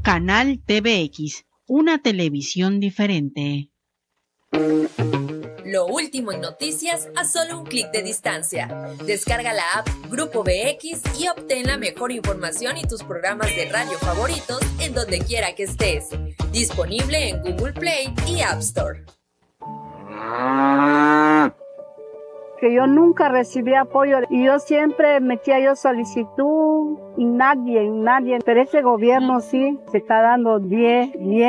Canal TVX, una televisión diferente. Lo último en noticias a solo un clic de distancia. Descarga la app Grupo VX y obtén la mejor información y tus programas de radio favoritos en donde quiera que estés. Disponible en Google Play y App Store. Que yo nunca recibí apoyo y yo siempre metía solicitud y nadie, pero ese gobierno sí se está dando bien.